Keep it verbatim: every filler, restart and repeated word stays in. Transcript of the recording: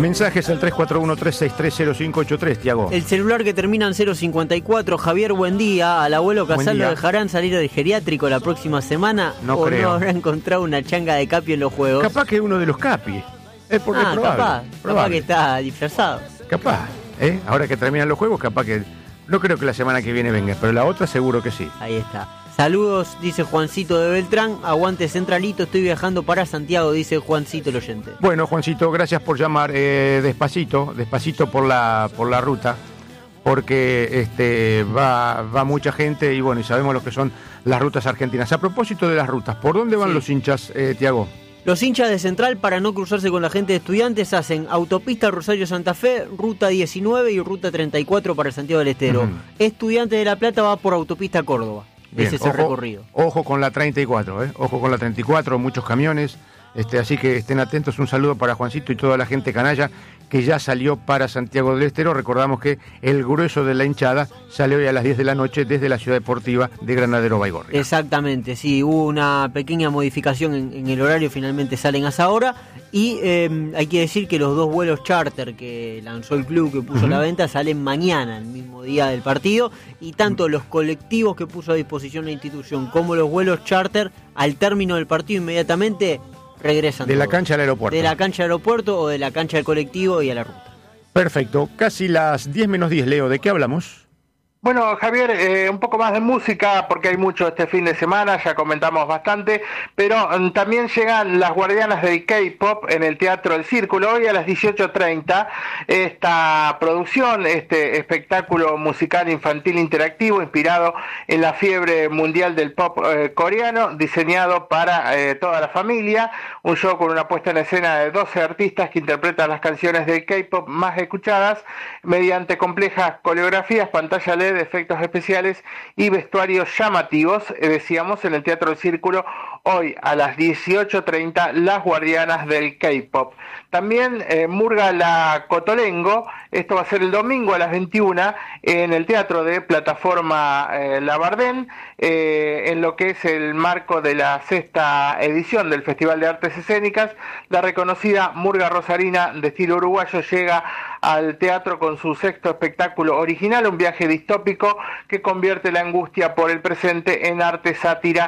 Mensajes al tres cuatro uno, tres seis tres, cero cinco ocho tres, Tiago. El celular que termina en cero cincuenta y cuatro. Javier, buen día. Al abuelo Casal lo dejarán salir del geriátrico la próxima semana. No ¿O creo. no habrá encontrado una changa de Capi en los juegos? Capaz que uno de los Capi. Es porque ah, es probable. Capaz, probable. capaz que está disfrazado. Capaz, ¿eh? Ahora que terminan los juegos, capaz que... No creo que la semana que viene venga, pero la otra seguro que sí. Ahí está. Saludos, dice Juancito de Beltrán. Aguante Centralito, estoy viajando para Santiago, dice Juancito el oyente. Bueno, Juancito, gracias por llamar. Eh, despacito, despacito por la por la ruta, porque este va va mucha gente y bueno, y sabemos lo que son las rutas argentinas. A propósito de las rutas, ¿por dónde van sí. los hinchas, eh, Tiago? Los hinchas de Central, para no cruzarse con la gente de Estudiantes, hacen autopista Rosario Santa Fe, ruta diecinueve y ruta treinta y cuatro para Santiago del Estero. Uh-huh. Estudiantes de La Plata va por autopista Córdoba. Bien, ese es el ojo, recorrido. Ojo con la treinta y cuatro, ¿eh? Ojo con la treinta y cuatro, muchos camiones. Este, así que estén atentos. Un saludo para Juancito y toda la gente canalla que ya salió para Santiago del Estero. Recordamos que el grueso de la hinchada sale hoy a las diez de la noche desde la ciudad deportiva de Granadero Baigorria. Exactamente, sí, hubo una pequeña modificación en, en el horario, finalmente salen a esa hora. Y eh, hay que decir que los dos vuelos charter que lanzó el club, que puso uh-huh. a la venta, salen mañana, el mismo día del partido. Y tanto los colectivos que puso a disposición la institución como los vuelos charter, al término del partido inmediatamente regresan. De todos. la cancha al aeropuerto. De la cancha al aeropuerto o de la cancha del colectivo y a la ruta. Perfecto. Casi las diez menos diez, Leo. ¿De qué hablamos? Bueno, Javier, eh, un poco más de música porque hay mucho este fin de semana, ya comentamos bastante, pero um, también llegan las guardianas del K-Pop en el Teatro del Círculo hoy a las dieciocho treinta. Esta producción, este espectáculo musical infantil interactivo inspirado en la fiebre mundial del pop eh, coreano, diseñado para eh, toda la familia, un show con una puesta en escena de doce artistas que interpretan las canciones del K-Pop más escuchadas mediante complejas coreografías, pantalla L E D, de efectos especiales y vestuarios llamativos. Eh, decíamos en el Teatro del Círculo hoy a las dieciocho treinta las guardianas del K-Pop. También eh, Murga la Cotolengo, esto va a ser el domingo a las veintiuna en el Teatro de Plataforma eh, Labardén, eh, en lo que es el marco de la sexta edición del Festival de Artes Escénicas. La reconocida Murga rosarina de estilo uruguayo llega al teatro con su sexto espectáculo original, un viaje distópico que convierte la angustia por el presente en arte, sátira